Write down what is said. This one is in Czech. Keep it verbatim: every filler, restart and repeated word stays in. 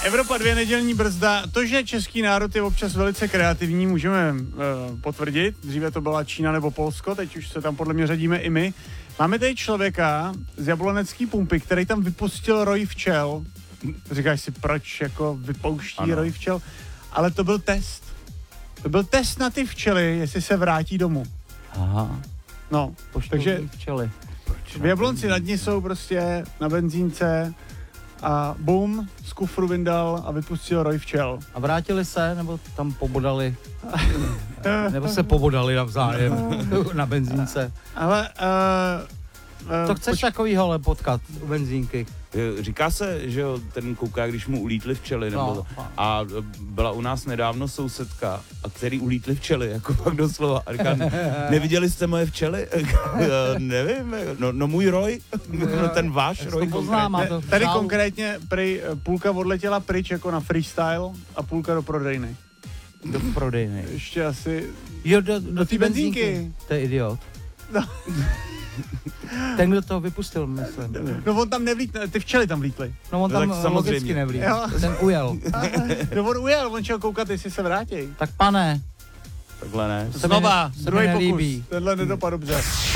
Evropa dvě, nedělní brzda. To, že český národ je občas velice kreativní, můžeme uh, potvrdit. Dříve to byla Čína nebo Polsko, teď už se tam podle mě řadíme i my. Máme tady člověka z jablonecký pumpy, který tam vypustil roj včel. Říkáš si, proč jako vypouští ano. roj včel? Ale to byl test. To byl test na ty včely, jestli se vrátí domů. Aha. No, Poštou takže včely. v Jablonci nad ní jsou prostě na benzínce a bum, z kufru vyndal a vypustil roj včel. A vrátili se, nebo tam pobodali? Nebo se pobodali navzájem na benzínce? Ale uh, uh, to chceš poč- takovýho ale potkat u benzínky? Říká se, že jo, ten kouká, když mu ulítly včely, nebo no, no. a byla u nás nedávno sousedka, a který ulítly včely, jako pak doslova. A říká, neviděli jste moje včely? Nevím, no, no můj roj, no ten váš roj. Poznám, to tady žálu. Konkrétně prej, půlka odletěla pryč jako na freestyle a půlka do prodejny. Do prodejny. Ještě asi... Jo, do, do, do té benzínky. benzínky. To je idiot. No. Ten, kdo to vypustil, myslím. No on tam nevlítl, ty včely tam vlítly. No on tam no, logicky nevlítl. Ten ujel. No on ujel, on šel koukat, jestli se vrátí. Tak pane. Takhle ne. Znova, druhý pokus. Tenhle nedopadl dobře.